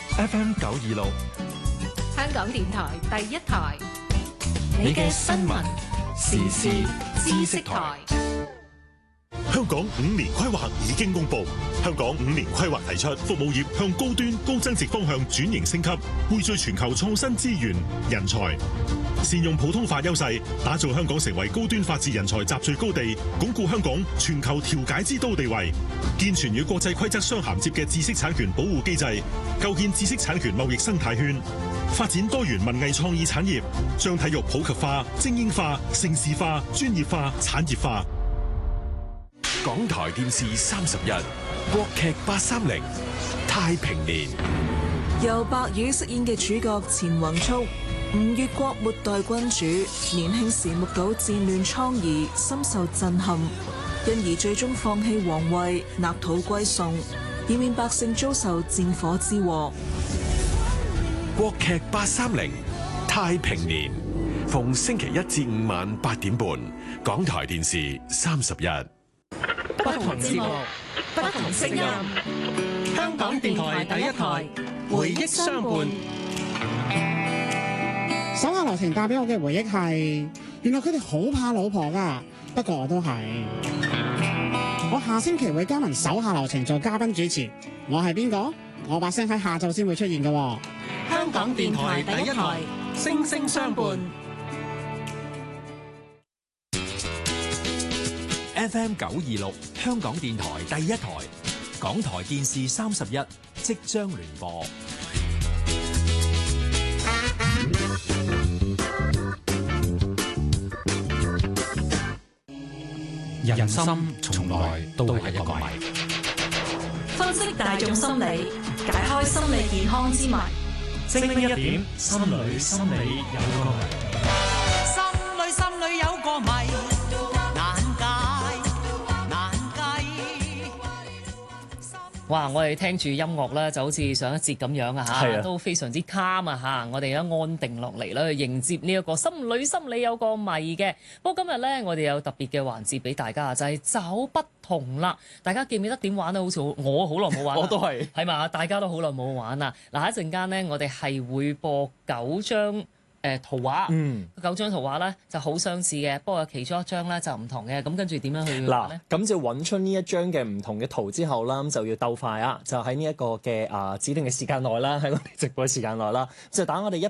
FM 926， 香港電台第一台， 你嘅新聞時事知識台。 香港5年規劃已經公布，香港5年規劃提出服務業向高端高增值方向轉型升級，匯聚全球創新資源、人才，善用普通法優勢，打造香港成為高端法治人才集聚高地，鞏固香港全球調解之都地位，健全與國際規則相銜接嘅知識產權保護機制，構建知識產權貿易生態圈，發展多元文藝創意產業，將體育普及化、精英化、盛事化、專業化、產業化。 港台電視31國劇830太平年， 由白宇飾演嘅主角錢宏速，吳越國末代君主，年輕時目睹戰亂瘡痍，深受震撼，因而最終放棄皇位，納土歸宋，以免百姓遭受戰火之禍。 國劇830太平年，逢星期1至5晚8點半，港台電視31。 不同節目，不同聲音。香港電台第一台，回憶相伴。 手下留情帶俾我嘅回憶係，原來佢哋好怕老婆噶，不過我都係。我下星期會加盟手下留情做嘉賓主持，我係邊個？我把聲喺下晝先會出現噶。 香港電台第一台，聲聲相伴。 FM 926香港電台第一台，港台電視31即將聯播。人心從來都係一個謎， 分析大眾心理，解開心理健康之謎。 精靈一點，心裏有個謎，心裏有個謎。 哇！我哋聽住音樂咧，就好似上一節咁樣啊嚇，都非常之 calm 啊嚇！我哋而家安定落嚟啦，去迎接呢一個心裏有個謎嘅。不過今日咧，我哋有特別嘅環節俾大家，就係找不同啦。大家記唔記得點玩咧？好似我好耐冇玩， 我都係， 係嘛？大家都好耐冇玩啦。嗱，一陣間咧，我哋係會播9張。圖畫，9張圖畫咧就好相似嘅，不過其中一張咧就唔同嘅。咁跟住點樣去玩咧？ 咁就揾出呢一張嘅唔同嘅圖之後啦，咁就要鬥快啊！就喺呢一個嘅指定嘅時間內啦，喺我哋直播嘅時間內啦，就打我哋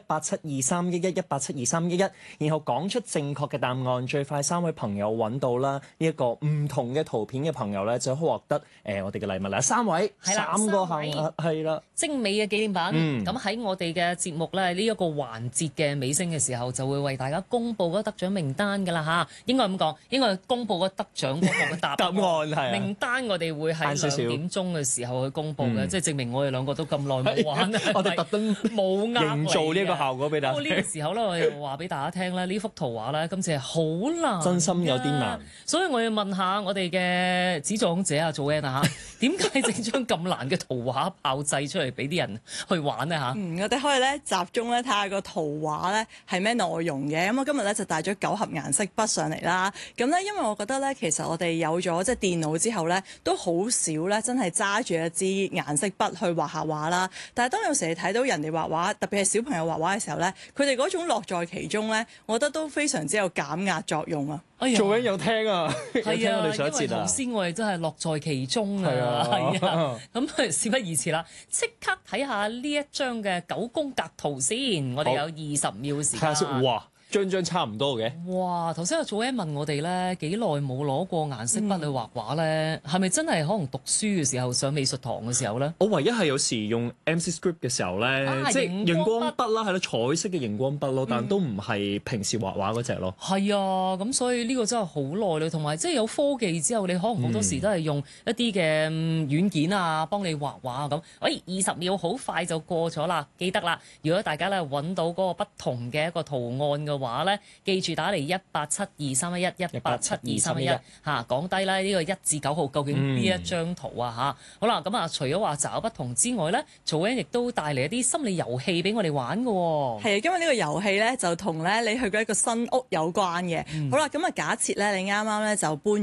1872311，1872311，然後講出正確嘅答案，最快3位朋友揾到啦呢一個唔同嘅圖片嘅朋友咧，就可以獲得我哋嘅禮物啦。3位，係啦，3個幸運，係啦， 精美嘅紀念品。咁喺我哋嘅節目咧，呢一個環節嘅尾聲嘅時候就會為大家公布嗰得獎名單㗎啦嚇，應該咁講，應該公布嗰得獎嗰個嘅答案係名單，我哋會喺2點鐘嘅時候去公布嘅，即係證明我哋兩個都咁耐冇玩， 我哋特登冇營造呢個效果俾大家。 不過呢個時候咧，我哋話俾大家聽咧，呢幅圖畫咧，今次係好難， 真心有啲難， 所以我要問下我哋嘅始作俑者啊，Joanne啊嚇，點解整張咁難嘅圖畫炮製出嚟俾啲人去玩咧嚇？ 我哋可以咧集中咧睇下個圖畫咧係咩內容嘅。咁我今日咧就帶咗9盒顏色筆上嚟啦。咁咧因為我覺得咧其實我哋有咗即係電腦之後咧，都好少咧真係揸住一支顏色筆去畫下畫啦。但係當有時你睇到人哋畫畫，特別係小朋友畫畫嘅時候咧，佢哋嗰種樂在其中咧，我覺得都非常之有減壓作用啊。 做緊有聽啊，有聽我哋上一節啊。因為頭先我哋真係樂在其中啊，係啊。咁事不宜遲啦，即刻睇下呢一張嘅9宮格圖先。我哋有20秒時間。 哇！張差唔多嘅。 哇！頭先阿祖恩問我哋咧幾耐冇攞過顏色筆去畫畫咧，係咪真係可能讀書嘅時候上美術堂嘅時候咧？ 我唯一係有時用 MC Script 嘅時候咧，即係熒光筆啦，係咯，彩色嘅熒光筆咯，但都唔係平時畫畫嗰隻咯。 係啊，咁所以呢個真係好耐啦，同埋即係有科技之後，你可能好多時都係用一啲嘅軟件啊幫你畫畫咁。20秒好快就過咗啦，記得啦。如果大家咧揾到嗰個不同嘅一個圖案嘅話咧，記住打嚟1872311，1872311嚇，講低啦呢個1至9號究竟邊一張圖啊嚇。好啦，咁啊除咗話找不同之外咧，Joanne亦都帶嚟一啲心理遊戲俾我哋玩嘅喎。 係啊，因為呢個遊戲咧就同咧你去過一個新屋有關嘅。好啦，咁啊假設咧你啱啱咧就搬